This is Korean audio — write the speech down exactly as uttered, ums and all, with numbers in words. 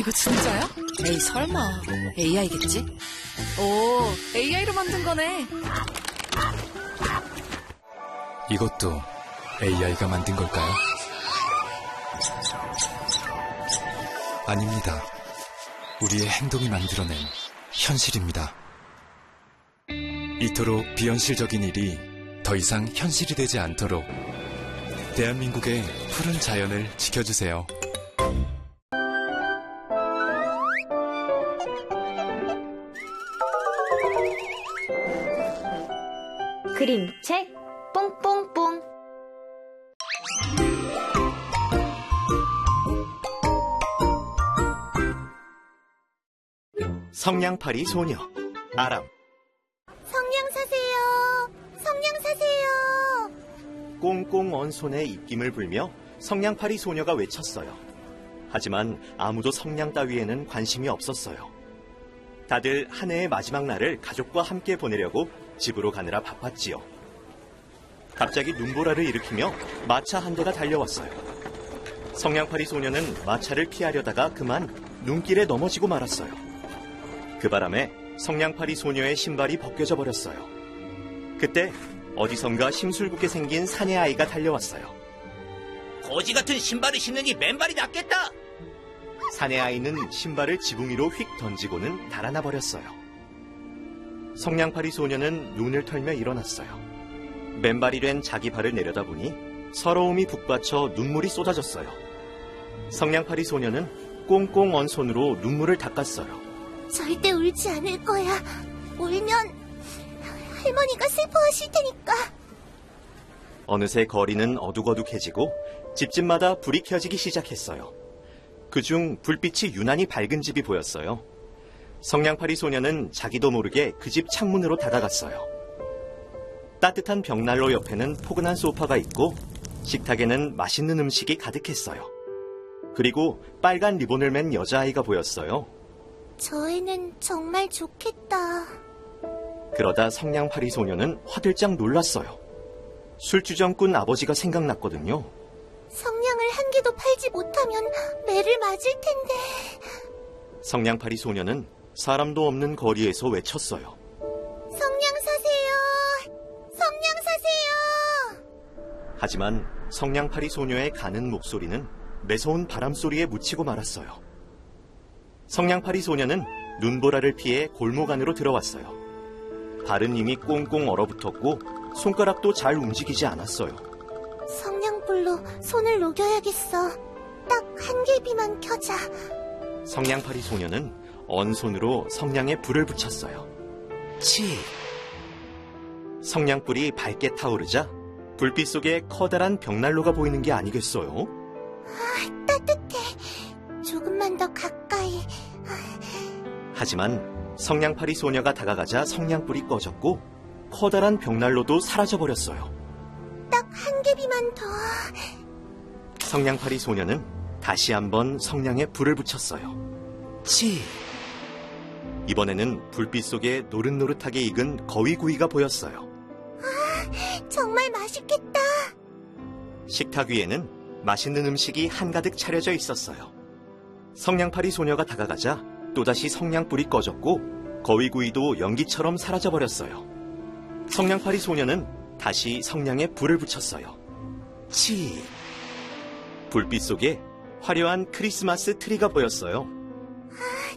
이거 진짜야? 에이, 설마. 에이아이겠지? 오, 에이아이로 만든 거네. 이것도 에이아이가 만든 걸까요? 아닙니다. 우리의 행동이 만들어낸 현실입니다. 이토록 비현실적인 일이 더 이상 현실이 되지 않도록 대한민국의 푸른 자연을 지켜주세요. 그림책 뽕뽕뽕. 성냥팔이 소녀 아람. 성냥 사세요. 성냥 사세요. 꽁꽁 언 손에 입김을 불며 성냥팔이 소녀가 외쳤어요. 하지만 아무도 성냥 따위에는 관심이 없었어요. 다들 한 해의 마지막 날을 가족과 함께 보내려고 집으로 가느라 바빴지요. 갑자기 눈보라를 일으키며 마차 한 대가 달려왔어요. 성냥팔이 소녀는 마차를 피하려다가 그만 눈길에 넘어지고 말았어요. 그 바람에 성냥팔이 소녀의 신발이 벗겨져 버렸어요. 그때 어디선가 심술궂게 생긴 사내 아이가 달려왔어요. 거지 같은 신발을 신으니 맨발이 낫겠다. 사내 아이는 신발을 지붕 위로 휙 던지고는 달아나 버렸어요. 성냥팔이 소녀는 눈을 털며 일어났어요. 맨발이 된 자기 발을 내려다보니 서러움이 북받쳐 눈물이 쏟아졌어요. 성냥팔이 소녀는 꽁꽁 언 손으로 눈물을 닦았어요. 절대 울지 않을 거야. 울면 할머니가 슬퍼하실 테니까. 어느새 거리는 어둑어둑해지고 집집마다 불이 켜지기 시작했어요. 그중 불빛이 유난히 밝은 집이 보였어요. 성냥팔이 소녀는 자기도 모르게 그 집 창문으로 다가갔어요. 따뜻한 벽난로 옆에는 포근한 소파가 있고 식탁에는 맛있는 음식이 가득했어요. 그리고 빨간 리본을 맨 여자아이가 보였어요. 저 애는 정말 좋겠다. 그러다 성냥팔이 소녀는 화들짝 놀랐어요. 술주정꾼 아버지가 생각났거든요. 성냥을 한 개도 팔지 못하면 매를 맞을 텐데. 성냥팔이 소녀는 사람도 없는 거리에서 외쳤어요. 성냥 사세요. 성냥 사세요. 하지만 성냥팔이 소녀의 가는 목소리는 매서운 바람소리에 묻히고 말았어요. 성냥팔이 소녀는 눈보라를 피해 골목 안으로 들어왔어요. 발은 이미 꽁꽁 얼어붙었고 손가락도 잘 움직이지 않았어요. 성냥불로 손을 녹여야겠어. 딱 한 개비만 켜자. 성냥팔이 소녀는 언 손으로 성냥에 불을 붙였어요. 치! 성냥불이 밝게 타오르자 불빛 속에 커다란 벽난로가 보이는 게 아니겠어요? 아, 따뜻해. 조금만 더 가까이. 하지만 성냥팔이 소녀가 다가가자 성냥불이 꺼졌고 커다란 벽난로도 사라져버렸어요. 딱 한 개비만 더. 성냥팔이 소녀는 다시 한번 성냥에 불을 붙였어요. 치! 이번에는 불빛 속에 노릇노릇하게 익은 거위구이가 보였어요. 아, 정말 맛있겠다. 식탁 위에는 맛있는 음식이 한가득 차려져 있었어요. 성냥팔이 소녀가 다가가자 또다시 성냥불이 꺼졌고 거위구이도 연기처럼 사라져버렸어요. 성냥팔이 소녀는 다시 성냥에 불을 붙였어요. 치! 불빛 속에 화려한 크리스마스 트리가 보였어요.